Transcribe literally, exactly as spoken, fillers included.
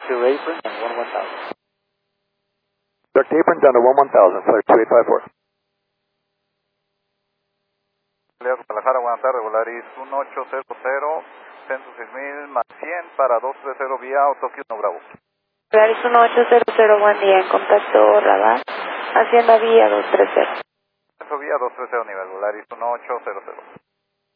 to apron and one one thousand. Direct apron down to one one thousand, flight two eight five four. Guadalajara, buenas tardes, Volaris uno ocho cero cero, censo seis mil más cien para dos tres cero vía Tokio uno Bravo. Volaris uno ocho cero cero, buen día, en contacto radar, hacienda vía dos tres cero. Censo vía dos tres cero nivel, Volaris uno ocho cero cero.